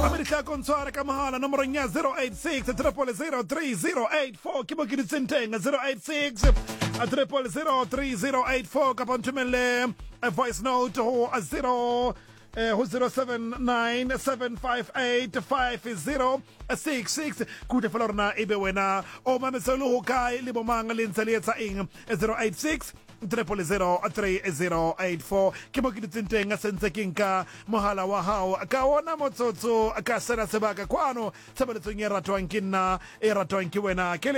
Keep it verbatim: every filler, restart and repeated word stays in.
America Consora Kamahala number nya zero eight six triple zero three zero eight four Kibo Kiditsintenga zero eight six triple zero three zero eight four Kapontumele a voice note or a zero uh, zero seven nine seven five eight five zero six six Kute Florna Ibewena o Mamesolu Kai Libomanga Linsalieta ing zero eight six triple zero three zero eight four Kibo Kiditsintenga Sensekinka Mohala Wahao Kawana Motsotso Kasana Sebaka Kwano Sabatsunyera Twankina Era Twankiwena